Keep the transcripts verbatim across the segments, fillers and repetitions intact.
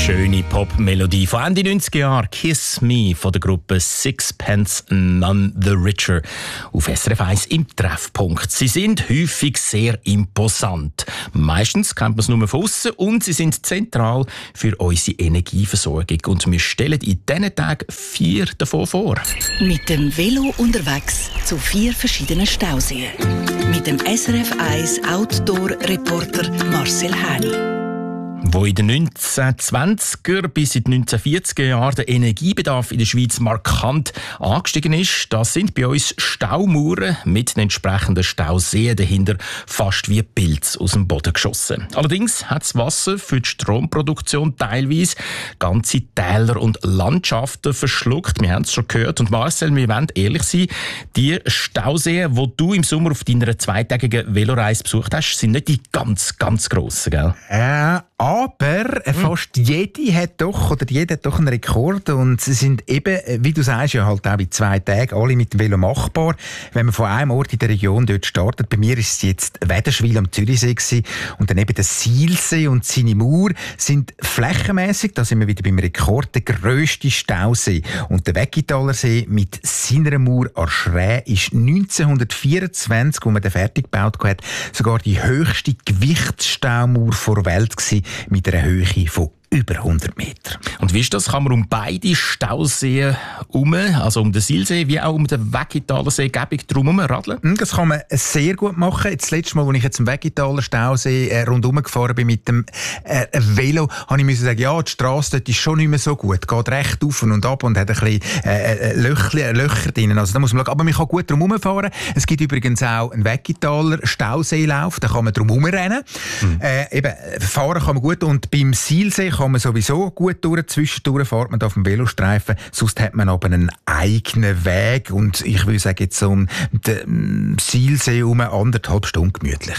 Schöne Pop-Melodie von Ende neunziger Jahre, «Kiss Me» von der Gruppe Sixpence None the Richer auf S R F eins im Treffpunkt. Sie sind häufig sehr imposant. Meistens kennt man es nur von aussen und sie sind zentral für unsere Energieversorgung. Und wir stellen in diesen Tagen vier davon vor. Mit dem Velo unterwegs zu vier verschiedenen Stauseen. Mit dem S R F eins Outdoor-Reporter Marcel Häni. Wo in den neunzehnhundertzwanziger bis in die neunzehnhundertvierziger Jahren der Energiebedarf in der Schweiz markant angestiegen ist, da sind bei uns Staumauern mit den entsprechenden Stauseen dahinter fast wie Pilze aus dem Boden geschossen. Allerdings hat das Wasser für die Stromproduktion teilweise ganze Täler und Landschaften verschluckt. Wir haben es schon gehört. Und Marcel, wir wollen ehrlich sein, die Stauseen, die du im Sommer auf deiner zweitägigen Veloreise besucht hast, sind nicht die ganz, ganz grossen, gell? Äh, aber fast jede hat doch, oder jeder hat doch einen Rekord und sie sind eben, wie du sagst, ja halt auch in zwei Tagen alle mit dem Velo machbar. Wenn man von einem Ort in der Region dort startet, bei mir ist es jetzt Wädenswil am Zürichsee gewesen, und dann eben der Sihlsee und seine Mauer sind flächenmässig, da sind wir wieder beim Rekord, der grösste Stausee. Und der Weggitaler See mit seiner Mauer an Schräh ist neunzehnhundertvierundzwanzig, wo man den fertig gebaut hat, sogar die höchste Gewichtsstaumauer der Welt gewesen, mit einer Höhe von über hundert Meter. Und wie ist das? Kann man um beide Stauseen herum, also um den Sihlsee wie auch um den Weggitaler See, gäbig drumherum radeln? Das kann man sehr gut machen. Das letzte Mal, als ich jetzt am Weggitaler Stausee äh, rundherum gefahren bin mit dem äh, Velo, habe ich müssen sagen, ja, die Strasse dort ist schon nicht mehr so gut. Geht recht auf und ab und hat ein bisschen äh, Löcher, Löcher drin. Also da muss man schauen. Aber man kann gut drumherum fahren. Es gibt übrigens auch einen Weggitaler Stauseelauf, da kann man drumherum rennen. Mhm. Äh, eben, fahren kann man gut. Und beim Sihlsee kann man sowieso gut durch. Zwischendurch fährt man auf dem Velostreifen. Sonst hat man aber einen eigenen Weg. Und ich würde sagen, jetzt um den Sihlsee um anderthalb Stunden gemütlich.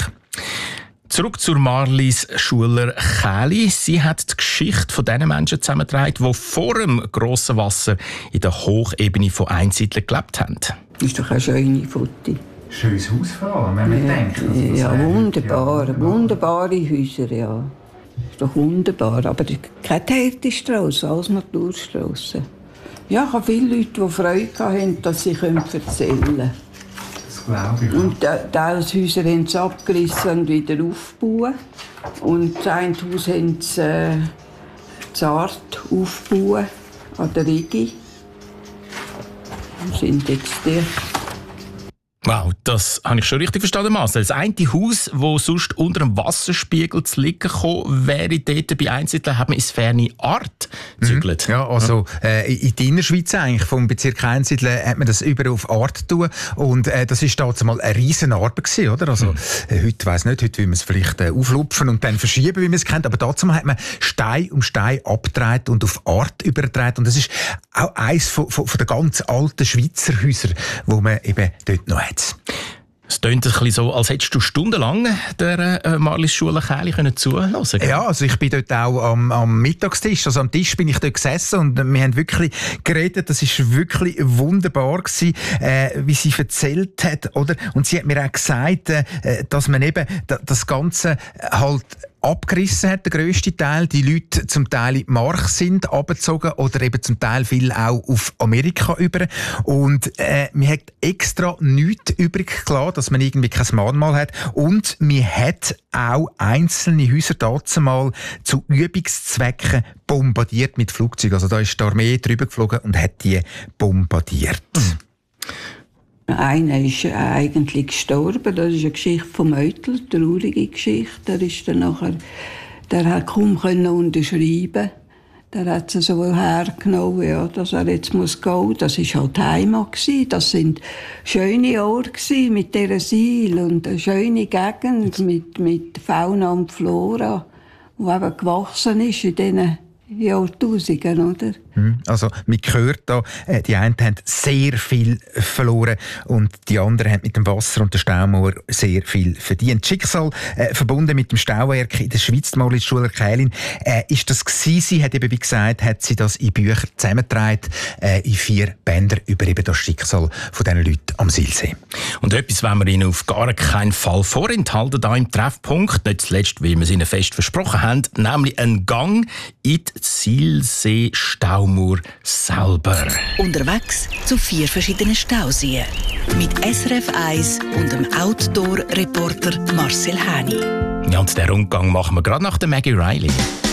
Zurück zur Marlies Schuler-Kähli. Sie hat die Geschichte von den Menschen zusammengetragen, die vor dem grossen Wasser in der Hochebene von Einsiedeln gelebt haben. Das ist doch eine schöne Foto. Schönes Haus vor allem, wenn man ja, denkt. Also ja, wunderbar. Ja, wunderbare Häuser, ja. Das ist doch wunderbar. Aber keine teerte Strasse, alles Naturstrasse. Ja, ich habe viele Leute, die Freude hatten, dass sie erzählen können. Das glaube ich. Und teils Häuser haben sie abgerissen und wieder aufgebaut. Und das eine Haus haben sie äh, zart aufgebaut, an der Rigi. Und sind jetzt die. Wow, das habe ich schon richtig verstanden, Marcel. Das eine Haus, das sonst unter dem Wasserspiegel zu liegen gekommen wäre, dort bei Einsiedeln, hat man ins ferne Art gezügelt. Mhm. Ja, also äh, in der Innerschweiz eigentlich, vom Bezirk Einsiedeln, hat man das über auf Art tun. Und äh, das war damals mal eine riesen Arbeit gewesen, oder? Also mhm. äh, heute weiss nicht, heute will man es vielleicht äh, auflupfen und dann verschieben, wie man es kennt. Aber damals hat man Stein um Stein abgedreht und auf Art übergedreht. Und das ist auch eines von, von, von den ganz alten Schweizer Häusern, wo man eben dort noch hat. Es klingt ein bisschen so, als hättest du stundenlang der äh, Marlies Schuler-Kähli zuhören können. Ja, also ich bin dort auch am, am Mittagstisch, also am Tisch bin ich dort gesessen und wir haben wirklich geredet, das ist wirklich wunderbar gewesen, äh, wie sie erzählt hat, oder? Und sie hat mir auch gesagt, äh, dass man eben das Ganze halt abgerissen hat, der grösste Teil. Die Leute zum Teil in die Mark sind abgezogen oder eben zum Teil viel auch auf Amerika über. Und äh, man hat extra nichts übrig gelassen, dass man irgendwie kein Mahnmal hat. Und man hat auch einzelne Häuser dazu mal zu Übungszwecken bombardiert mit Flugzeugen. Also da ist die Armee drüber geflogen und hat die bombardiert. Mhm. Einer ist eigentlich gestorben, das ist eine Geschichte vom Meutler, eine traurige Geschichte. Der ist dann nachher, der hat kaum unterschreiben. Der hat es so hergenommen, ja, dass er jetzt muss gehen. Das war halt Heimat gewesen. Das sind schöne Orte gewesen, mit dieser Siel und eine schöne Gegend mit, mit Fauna und Flora, die eben gewachsen ist in diesen Jahrtausenden, oder? Also, man hört da, die einen haben sehr viel verloren und die anderen haben mit dem Wasser und der Staumauer sehr viel verdient. Das Schicksal, äh, verbunden mit dem Stauwerk in der Schweiz, die Marlies Schuler-Kähli, äh, ist das gewesen. Sie hat eben, wie gesagt, hat sie das in Büchern zusammengetragen, äh, in vier Bändern über eben das Schicksal von diesen Leuten am Sihlsee. Und etwas wollen wir Ihnen auf gar keinen Fall vorenthalten, da im Treffpunkt, nicht zuletzt, weil wir es Ihnen fest versprochen haben, nämlich einen Gang in die Zielsee-Staumauer selber. Unterwegs zu vier verschiedenen Stauseen. Mit S R F eins und dem Outdoor-Reporter Marcel Häni. Ja, und den Rundgang machen wir gerade nach der Maggie Riley.